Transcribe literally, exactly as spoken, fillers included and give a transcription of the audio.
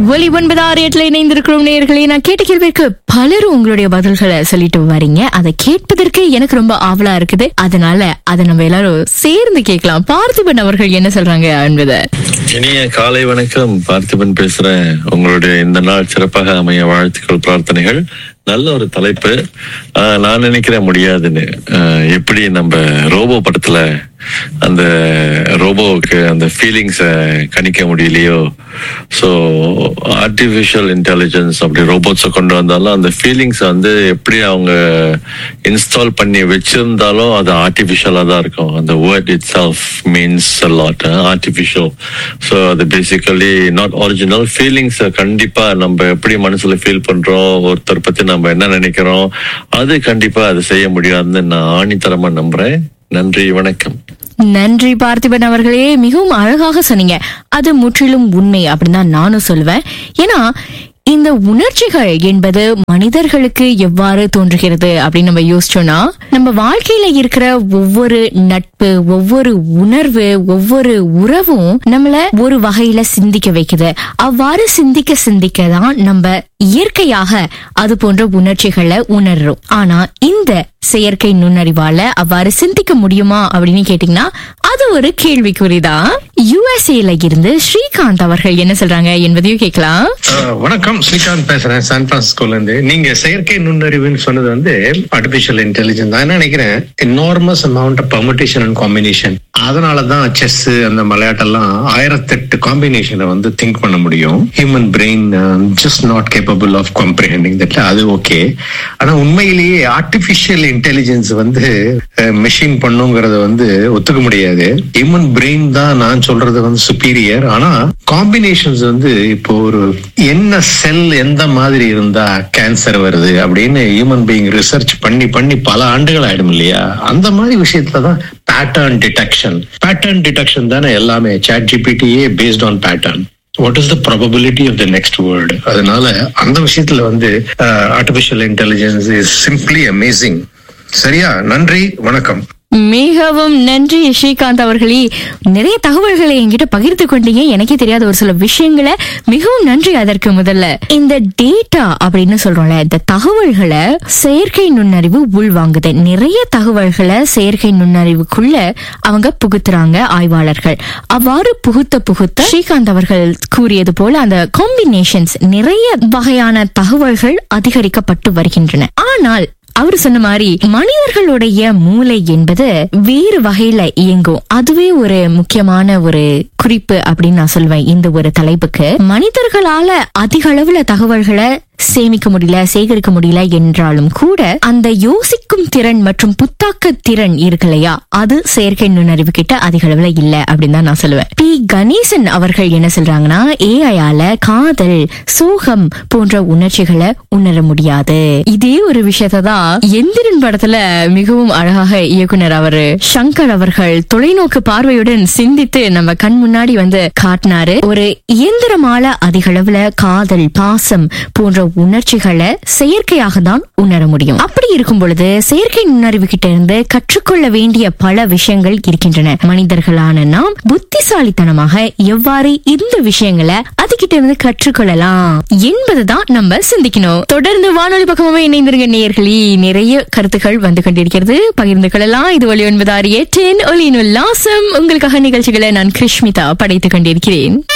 ஒலி ஒன்பது ஆறு எட்டுல இணைந்திருக்கிறோம் நேயர்களே. நான் கேட்ட கேள்விக்கு பலரும் உங்களுடைய பதில்களை சொல்லிட்டு வரீங்க. அதை கேட்பதற்கு எனக்கு ரொம்ப ஆவலா இருக்குது. அதனால அதை நம்ம எல்லாரும் சேர்ந்து கேட்கலாம். பார்த்திபன் அவர்கள் என்ன சொல்றாங்க என்பதை. இனிய காலை வணக்கம், பார்த்திபன் பேசுறேன். உங்களுடைய இந்த நாள் சிறப்பாக அமைய வாழ்த்துக்கள், பிரார்த்தனைகள். நல்ல ஒரு தலைப்பு. ஆஹ் நான் நினைக்கிறேன் முடியாதுன்னு. ஆஹ் எப்படி நம்ம ரோபோ படத்துல அந்த ரோபோவுக்கு அந்த ஃபீலிங்ஸ கணிக்க முடியலையோ, ஸோ ஆர்டிஃபிஷியல் இன்டெலிஜென்ஸ் அப்படி ரோபோட்ஸை கொண்டு வந்தாலும் அந்த ஃபீலிங்ஸ் வந்து எப்படி அவங்க இன்ஸ்டால் பண்ணி வச்சிருந்தாலும் அது ஆர்டிஃபிஷியலாக தான் இருக்கும். அந்த word it self means a lot artificial. So அது பேசிக்கலி நாட் ஒரிஜினல். ஃபீலிங்ஸை கண்டிப்பா நம்ம எப்படி மனசுல ஃபீல் பண்றோம், ஒருத்தர் பத்தி நம்ம என்ன நினைக்கிறோம், அது கண்டிப்பா அது செய்ய முடியாதுன்னு நான் ஆணித்தரமா நம்புறேன். நன்றி, வணக்கம். நன்றி பார்த்திபன் அவர்களே, மிகவும் அழகாக சொன்னீங்க. அது முற்றிலும் உண்மை அப்படின்னு தான் நானும் சொல்லுவேன். ஏன்னா இந்த உணர்ச்சிகள் என்பது மனிதர்களுக்கு எவ்வாறு தோன்றுகிறது அப்படின்னு நம்ம யோசிச்சோம்னா, நம்ம வாழ்க்கையில இருக்கிற ஒவ்வொரு நட்பு, ஒவ்வொரு உணர்வு, ஒவ்வொரு உறவும் நம்மள ஒரு வகையில சிந்திக்க வைக்குது. அவ்வாறு சிந்திக்க சிந்திக்க தான் நம்ம இயற்கையாக அது போன்ற உணர்ச்சிகளை உணர்றோம். ஆனா இந்த செயற்கை நுண்ணறிவால அவ்வாறு சிந்திக்க முடியுமா அப்படின்னு கேட்டீங்கன்னா அது ஒரு கேள்விக்குறிதான். யுஎஸ்ஏல இருந்து ஸ்ரீகாந்த் அவர்கள் என்ன சொல்றாங்க என்பதையும் கேட்கலாம். வணக்கம், ஸ்ரீகாந்த் பேசுறேன், சான் பிரான்சிஸ்கோல இருந்து. நீங்க செயற்கை நுண்ணறிவுன்னு சொன்னது வந்து ஆர்டிபிஷியல் இன்டெலிஜென்ஸ். நான் என்ன நினைக்கிறேன், enormous amount of permutation and combination. அதனாலதான் செஸ் அந்த விளையாட்டெல்லாம் ஆயிரத்தெட்டு காம்பினேஷனை வந்து திங்க் பண்ண முடியும். Human brain just not capable of comprehending that. அது ஓகே. ஆனா உண்மையிலேயே ஆர்டிபிஷியல் இன்டெலிஜென்ஸ் வந்து மெஷின் பண்ணுங்கிறத வந்து ஒத்துக்க முடியாது. ஹியூமன் பிரெயின் தான் நான் சொல்றது வந்து சுப்பீரியர். ஆனா காம்பினேஷன்ஸ் வந்து இப்போ ஒரு என்ன செல் எந்த மாதிரி இருந்தா கேன்சர் வருது அப்படின்னு ஹியூமன் பீயிங் ரிசர்ச் பண்ணி பண்ணி பல ஆண்டுகள் ஆயிடும் இல்லையா? அந்த மாதிரி விஷயத்துலதான் பேட்டர்ன் டிடெக்ஷன். பேட்டர்ன் டிடெக்ஷன் தானே எல்லாமே. Chat ஜிபிடியே based on pattern. What is the probability of the next word? அதனால அந்த விஷயத்துல வந்து artificial intelligence is simply amazing. சரியா? நன்றி, வணக்கம். மிகவும் நன்றி ஸ்ரீகாந்த் அவர்களே. நிறைய தகவல்களை என்கிட்ட பகிர்ந்து கொண்டீங்க. எனக்கே தெரியாத ஒரு சில விஷயங்களை. மிகவும் நன்றி. அதற்கு முதல்ல இந்த டேட்டா அப்படின்னு சொல்றோம்ல, இந்த தகவல்களை செயற்கை நுண்ணறிவு உள்வாங்குது. நிறைய தகவல்களை செயற்கை நுண்ணறிவுக்குள்ள அவங்க புகுத்துறாங்க ஆய்வாளர்கள். அவ்வாறு புகுத்த புகுத்த ஸ்ரீகாந்த் அவர்கள் கூறியது போல அந்த காம்பினேஷன்ஸ், நிறைய வகையான தகவல்கள் அதிகரிக்கப்பட்டு வருகின்றன. ஆனால் அவரு சொன்ன மாதிரி மனிதர்களுடைய மூளை என்பது வேறு வகையில இயங்கும். அதுவே ஒரு முக்கியமான ஒரு குறிப்பு அப்படின்னு நான் சொல்வேன் இந்த ஒரு தலைப்புக்கு. மனிதர்களால அதிக அளவுல தகவல்களை சேமிக்க முடியல, சேகரிக்க முடியல என்றாலும் கூட அந்த யோசிக்கும் திறன் மற்றும் புத்தாக்க திறன் இருக்கு இல்லையா, அது செயற்கை நுண்ணறிவு கிட்ட அதிக அளவுல இல்ல அப்படின்னு தான் நான் சொல்லுவேன். பி கணேசன் அவர்கள் என்ன சொல்றாங்கன்னா, ஏஐயால காதல், சோகம் போன்ற உணர்ச்சிகளை உணர முடியாது. இதே ஒரு விஷயத்தான் எந்திரன் படத்துல மிகவும் அழகாக இயக்குனர் அவரு சங்கர் அவர்கள் தொலைநோக்கு பார்வையுடன் சிந்தித்து நம்ம கண் முன்னாடி வந்து காட்டினாரு. ஒரு இயந்திரமால அதிக அளவுல காதல், பாசம் போன்ற உணர்ச்சிகளை செயற்கையாக தான் உணர முடியும். அப்படி இருக்கும் பொழுது செயற்கை நுண்ணறிவு கிட்ட இருந்து கற்றுக்கொள்ள வேண்டிய பல விஷயங்கள் இருக்கின்றன. மனிதர்களான நாம் புத்திசாலித்தனமாக எவ்வாறு இந்த விஷயங்களை அதுகிட்ட இருந்து கற்றுக்கொள்ளலாம் என்பதுதான் நம்ம சிந்திக்கணும். தொடர்ந்து வானொலி பக்கமாவே இணைந்திருங்க நேயர்களே. நிறைய கருத்துக்கள் வந்து கொண்டிருக்கிறது, பகிர்ந்து கொள்ளலாம். இது ஒலி ஒன்பது ஆறு எட்டின் ஒலியின் உல்லாசம். உங்களுக்காக நிகழ்ச்சிகளை நான் கிருஷ்மிதா படைத்துக் கொண்டிருக்கிறேன்.